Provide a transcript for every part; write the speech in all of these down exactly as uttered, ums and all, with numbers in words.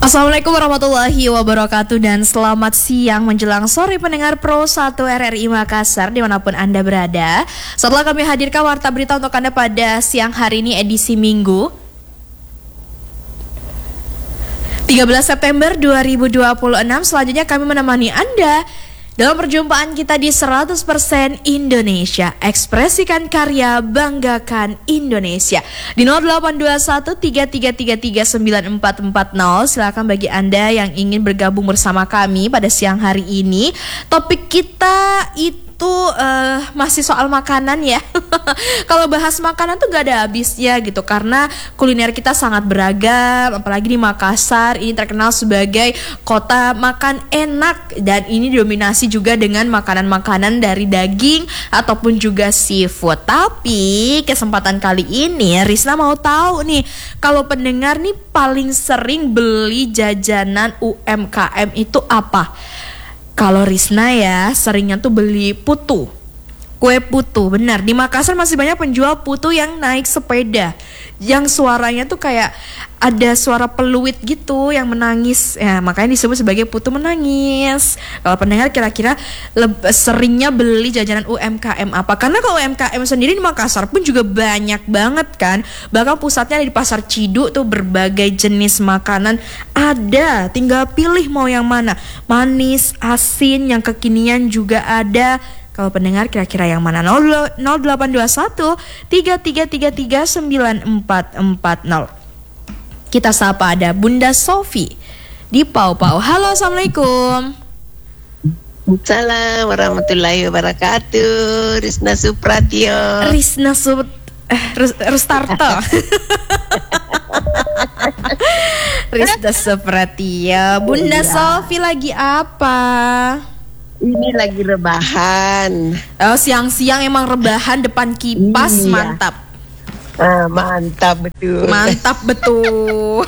Assalamualaikum warahmatullahi wabarakatuh dan selamat siang menjelang sore pendengar Pro satu R R I Makassar dimanapun Anda berada. Setelah kami hadirkan warta berita untuk Anda pada siang hari ini edisi Minggu tiga belas September dua ribu dua puluh enam. Selanjutnya kami menemani Anda dalam perjumpaan kita di seratus persen Indonesia. Ekspresikan karya, banggakan Indonesia. Di nol delapan dua satu tiga tiga tiga tiga sembilan empat empat nol. Silakan bagi Anda yang ingin bergabung bersama kami pada siang hari ini. Topik kita itu itu uh, masih soal makanan ya. Kalau bahas makanan tuh gak ada habisnya gitu, karena kuliner kita sangat beragam. Apalagi di Makassar, ini terkenal sebagai kota makan enak, dan ini didominasi juga dengan makanan-makanan dari daging ataupun juga seafood. Tapi kesempatan kali ini Risna mau tahu nih, kalau pendengar nih paling sering beli jajanan U M K M itu apa? Kalau Risna ya seringnya tuh beli putu, kue putu. Benar, di Makassar masih banyak penjual putu yang naik sepeda, yang suaranya tuh kayak ada suara peluit gitu yang menangis ya, makanya disebut sebagai putu menangis. Kalau pendengar kira-kira leb- seringnya beli jajanan U M K M apa? Karena kalau U M K M sendiri di Makassar pun juga banyak banget kan. Bahkan pusatnya ada di Pasar Ciduk tuh, berbagai jenis makanan ada, tinggal pilih mau yang mana. Manis, asin, yang kekinian juga ada. Kalau pendengar kira-kira yang mana? nol delapan dua satu tiga tiga tiga tiga sembilan empat empat nol. Kita sapa ada Bunda Sofi di Pau-Pau. Halo, assalamualaikum. Assalamualaikum warahmatullahi wabarakatuh. Risna Supratio. Risna Sup eh, Rus- Rustarto. Risna Supratio. Bunda iya. Sofi lagi apa? Ini lagi rebahan. Oh, siang-siang emang rebahan depan kipas. Iya. Mantap. Ah, mantap betul. Mantap betul.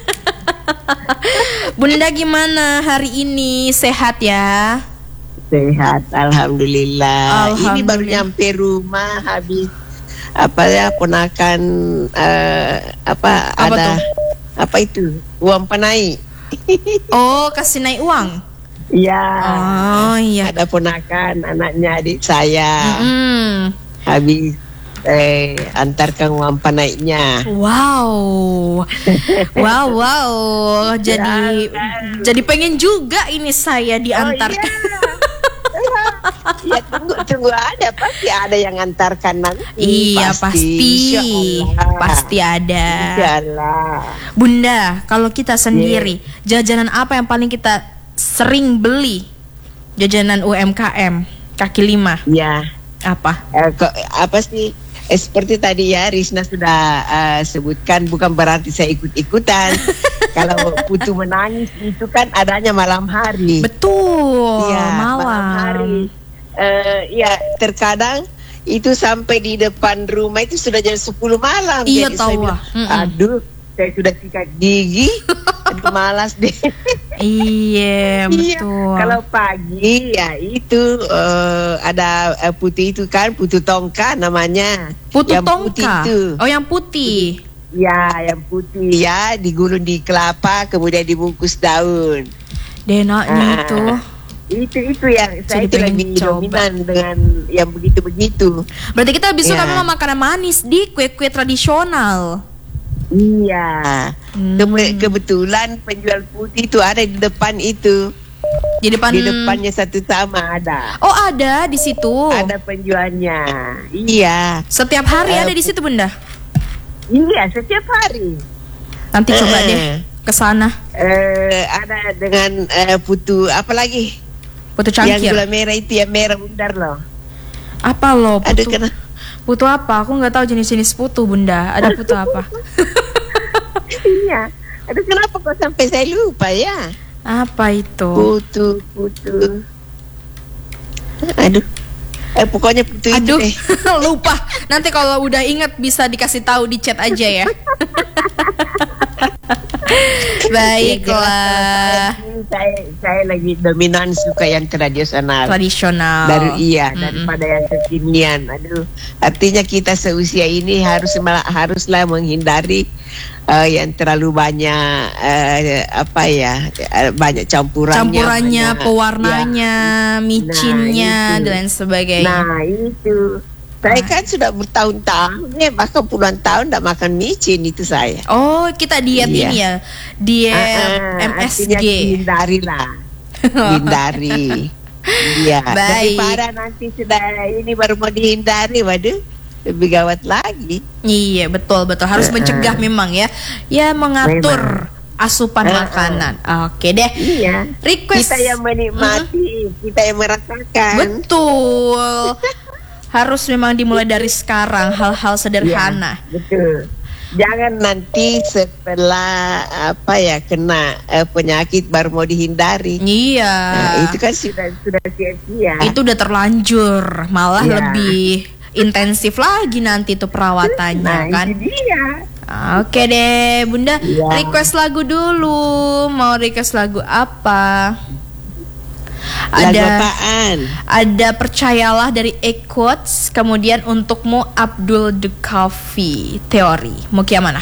Bunda gimana hari ini? Sehat ya? Sehat, alhamdulillah. Alhamdulillah. Ini baru nyampe rumah habis apa ya, ponakan uh, apa, Apa ada tuh? apa itu? Uang panai. Oh, kasih naik uang? Iya. Oh iya. Ada ponakan anaknya adik saya. Mm. Habis eh antarkan uang panainya. Wow, wow, wow. Jadi, jadi pengen juga ini saya diantar. Oh, iya. Ya tunggu tunggu ada pasti ada yang antarkan nanti. Iya pasti, Insyaallah. pasti ada. Insyaallah. Bunda, kalau kita sendiri, yeah. jajanan apa yang paling kita sering beli? Jajanan U M K M kaki lima. Ya. Apa? Eh, kok, apa sih? Eh, seperti tadi ya Risna sudah uh, sebutkan, bukan berarti saya ikut-ikutan. Kalau putu menangis itu kan adanya malam hari. Betul. Ya, malam. malam hari. Uh, ya terkadang itu sampai di depan rumah itu sudah jam sepuluh malam. Iya, jadi tahu. saya bilang, aduh, saya sudah sikat gigi, aduh, malas deh. Iya, betul. Iya, kalau pagi ya itu uh, ada uh, putih itu kan, putu tongka namanya. Putu yang tongka. Putih itu. Oh, yang putih. Ya, yang putih ya, digulung di kelapa kemudian dibungkus daun. Denaknya Ah, itu. Itu itu yang saya Jadi itu pengen lebih coba. dominan dengan yang begitu-begitu. Berarti kita lebih suka Ya. memang makanan manis di kue-kue tradisional. Iya. Hmm. Ke- kebetulan penjual putih itu ada di depan itu. Di depan. Di depannya satu sama ada. Oh, ada di situ. Ada penjualnya. Iya. Setiap hari Eh, ada di situ, Bunda. Iya, setiap hari. Nanti coba Eh. deh ke sana. Eh, ada dengan eh, putu apa lagi? Putu Yang cangkir. gula merah itu, yang merah bundar loh. Apa lo? Ada Putu. kena. Putu apa? Aku nggak tahu jenis-jenis putu, Bunda. Ada putu apa? Iya. Aduh, kenapa kok sampai saya lupa ya? Apa itu? Putu, putu. Aduh. Eh, pokoknya putu Aduh, itu deh. lupa. Nanti kalau udah ingat bisa dikasih tahu di chat aja ya. Baiklah. saya saya lagi dominan suka yang tradisional. Tradisional. Dari iya Mm-mm. daripada yang kekinian. Aduh, artinya kita seusia ini harus malah- haruslah menghindari uh, yang terlalu banyak uh, apa ya uh, banyak campurannya, Campurannya, banyak- pewarnanya, micinnya, Nah, itu. dan lain sebagainya. Nah itu saya kan sudah bertahun-tahun ya bahkan puluhan tahun tidak makan micin itu saya. Oh, kita diet Iya. ini ya, diet Ah, ah, M S G. artinya hindari lah, hindari. Iya. Baik. Daripada nanti sudah ini baru mau dihindari, waduh, lebih gawat lagi. Iya, betul betul harus Ah, mencegah ah. memang ya, ya mengatur asupan Ah, ah. makanan. Oke deh. Iya. Request. Kita yang menikmati, kita yang merasakan. Betul. Harus memang dimulai dari sekarang hal-hal sederhana. Iya, betul. Jangan nanti setelah apa ya kena eh, penyakit baru mau dihindari. Iya. Nah, itu kan sudah sudah sia-sia. Itu udah terlanjur, malah Iya. lebih intensif lagi nanti tuh perawatannya Nah, kan. itu dia. Oke deh, Bunda, Iya. request lagu dulu. Mau request lagu apa? Lagu Ada apaan? ada Percayalah dari Equotes, kemudian untukmu Abdul Dukafi Teori. Mau yang mana?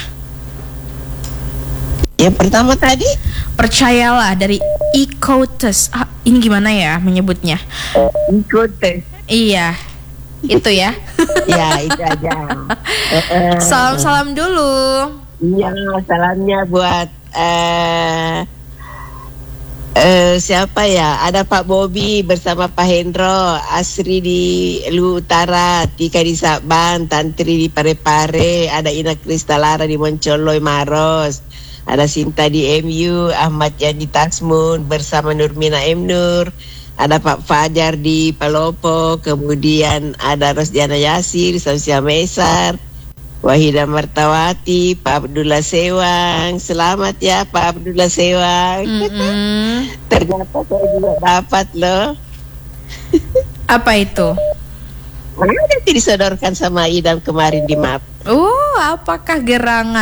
Yang pertama tadi Percayalah dari Equotes. Ah, ini gimana ya menyebutnya? ikut tes. Iya. Itu ya. Ya itu aja. Eh, eh. Salam-salam dulu. Iya, salamnya buat eh eh, siapa ya? Ada Pak Bobi bersama Pak Hendro, Asri di Lu Utara, Tika di Saban, Tantri di Parepare, ada Ina Kristalara di Moncoloy Maros, ada Sinta di M U, Ahmad Yan di Tasmun bersama Nurmina M Nur, ada Pak Fajar di Palopo, kemudian ada Rosdiana Yasir, Samsia Mesar, Wahida Martawati, Pak Abdullah Sewang. Selamat ya Pak Abdullah Sewang. Mm-mm. Ternyata saya juga dapat loh. Apa itu? Mana nanti disodorkan sama Idam kemarin di map. Oh, apakah gerangan?